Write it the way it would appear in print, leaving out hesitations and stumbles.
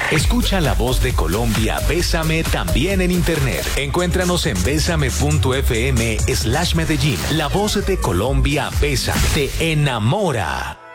Escucha la voz de Colombia, Bésame, también en internet. Encuéntranos en besame.fm/Medellín. La voz de Colombia, Bésame, te enamora.